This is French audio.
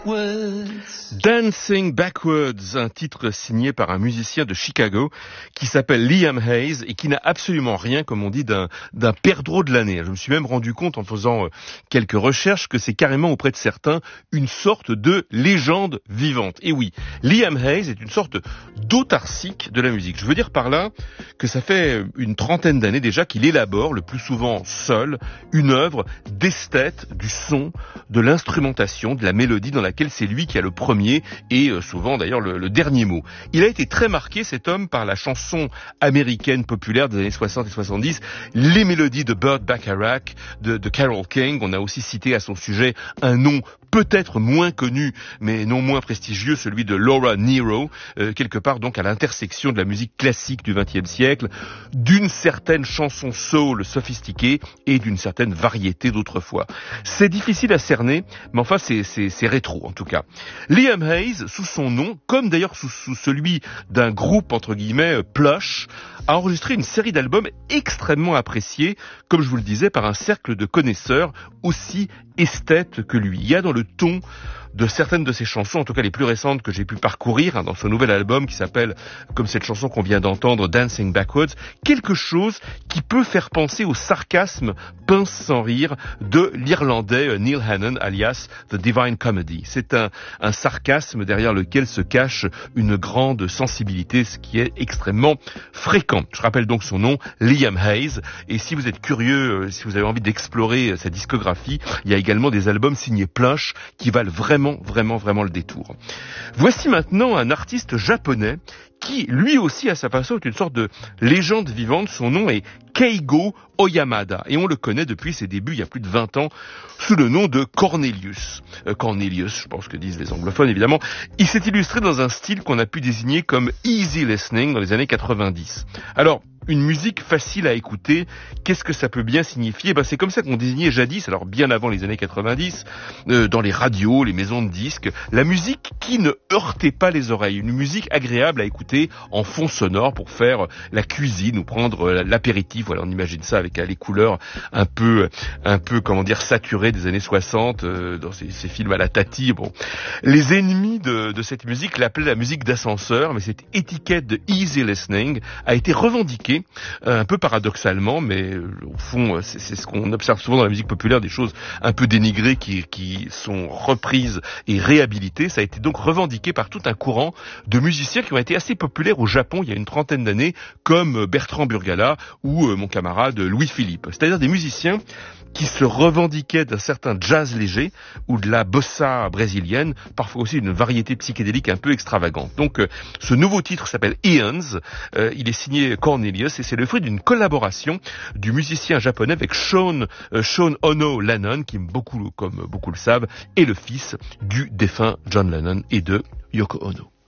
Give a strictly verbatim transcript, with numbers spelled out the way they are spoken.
Dancing Backwards, un titre signé par un musicien de Chicago qui s'appelle Liam Hayes et qui n'a absolument rien, comme on dit, d'un, d'un perdreau de l'année. Je me suis même rendu compte en faisant quelques recherches que c'est carrément auprès de certains une sorte de légende vivante. Et oui, Liam Hayes est une sorte d'autarcique de la musique. Je veux dire par là que ça fait une trentaine d'années déjà qu'il élabore, le plus souvent seul, une œuvre d'esthète, du son, de l'instrumentation, de la mélodie dans laquelle c'est lui qui a le premier et souvent d'ailleurs le, le dernier mot. Il a été très marqué, cet homme, par la chanson américaine populaire des années soixante et soixante-dix, les mélodies de Burt Bacharach, de, de Carole King. On a aussi cité à son sujet un nom peut-être moins connu, mais non moins prestigieux, celui de Laura Nyro, euh, quelque part donc à l'intersection de la musique classique du vingtième siècle, d'une certaine chanson soul sophistiquée et d'une certaine variété d'autrefois. C'est difficile à cerner, mais enfin c'est, c'est, c'est rétro en tout cas. Liam Hayes, sous son nom, comme d'ailleurs sous, sous celui d'un groupe entre guillemets Plush, a enregistré une série d'albums extrêmement appréciés, comme je vous le disais, par un cercle de connaisseurs aussi esthètes que lui. Il y a dans le ton de certaines de ses chansons, en tout cas les plus récentes que j'ai pu parcourir, hein, dans ce nouvel album qui s'appelle, comme cette chanson qu'on vient d'entendre, Dancing Backwards, quelque chose qui peut faire penser au sarcasme pince sans rire de l'Irlandais Neil Hannon, alias The Divine Comedy. C'est un, un sarcasme derrière lequel se cache une grande sensibilité, ce qui est extrêmement fréquent. Je rappelle donc son nom, Liam Hayes, et si vous êtes curieux, si vous avez envie d'explorer sa discographie, il y a également des albums signés Plush qui valent vraiment Vraiment, vraiment, vraiment le détour. Voici maintenant un artiste japonais qui, lui aussi, à sa façon, est une sorte de légende vivante. Son nom est Keigo Oyamada. Et on le connaît depuis ses débuts, il y a plus de vingt ans, sous le nom de Cornelius. Euh, Cornelius, je pense que disent les anglophones, évidemment. Il s'est illustré dans un style qu'on a pu désigner comme easy listening dans les années quatre-vingt-dix. Alors, une musique facile à écouter, qu'est-ce que ça peut bien signifier ? Ben, c'est comme ça qu'on désignait jadis, alors bien avant les années quatre-vingt-dix, euh, dans les radios, les maisons de disques, la musique qui ne heurtait pas les oreilles, une musique agréable à écouter en fond sonore pour faire la cuisine ou prendre l'apéritif. Voilà, on imagine ça avec les couleurs un peu, un peu, comment dire, saturées des années soixante, euh, dans ces, ces films à la Tati. Bon, les ennemis de, de cette musique l'appelaient la musique d'ascenseur, mais cette étiquette de easy listening a été revendiquée un peu paradoxalement, mais au fond, c'est, c'est ce qu'on observe souvent dans la musique populaire, des choses un peu dénigrées qui, qui sont reprises et réhabilitées. Ça a été donc revendiqué par tout un courant de musiciens qui ont été assez populaires au Japon il y a une trentaine d'années, comme Bertrand Burgala ou mon camarade Louis-Philippe. C'est-à-dire des musiciens qui se revendiquaient d'un certain jazz léger ou de la bossa brésilienne, parfois aussi une variété psychédélique un peu extravagante. Donc euh, ce nouveau titre s'appelle Eons, euh, il est signé Cornelius et c'est le fruit d'une collaboration du musicien japonais avec Sean, euh, Sean Ono Lennon, qui beaucoup, comme beaucoup le savent, est le fils du défunt John Lennon et de Yoko Ono.